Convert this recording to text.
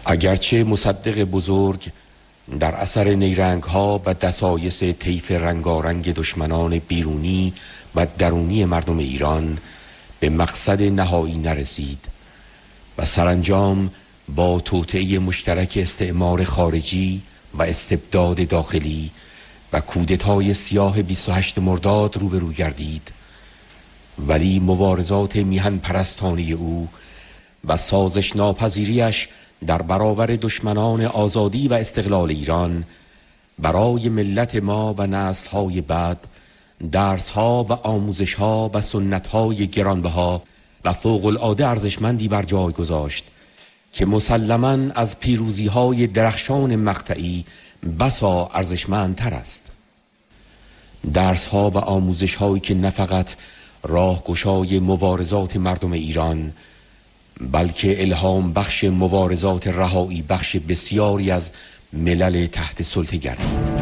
اگرچه مصدق بزرگ در اثر نیرنگ ها و دسایس طیف رنگارنگ دشمنان بیرونی و درونی مردم ایران به مقصد نهایی نرسید و سرانجام با توطئه مشترک استعمار خارجی و استبداد داخلی و کودتای سیاه 28 مرداد روبرو گردید، ولی مبارزات میهن پرستانه او و سازش ناپذیریش در برابر دشمنان آزادی و استقلال ایران برای ملت ما و نسل‌های بعد درس‌ها و آموزش‌ها و سنت‌های گرانبها و فوق‌العاده ارزشمندی بر جای گذاشت که مسلماً از پیروزی‌های درخشان مقطعی بسا ارزشمندتر است. درس‌ها و آموزش‌هایی که نه فقط راهگشای مبارزات مردم ایران بلکه الهام بخش مبارزات رهایی بخش بسیاری از ملل تحت سلطه گردید.